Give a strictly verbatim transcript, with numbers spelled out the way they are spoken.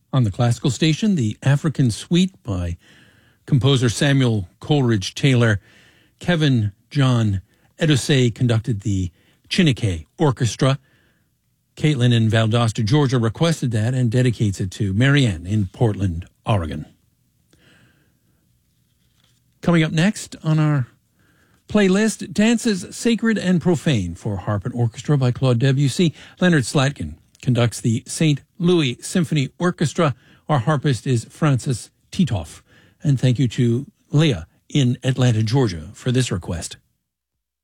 On the classical station, the African Suite by composer Samuel Coleridge Taylor. Kevin John Edose conducted the Chineke Orchestra. Caitlin in Valdosta, Georgia requested that and dedicates it to Marianne in Portland, Oregon. Coming up next on our playlist, Dances Sacred and Profane for Harp and Orchestra by Claude Debussy. Leonard Slatkin conducts the Saint Louis Symphony Orchestra. Our harpist is Francis Titoff. And thank you to Leah in Atlanta, Georgia for this request.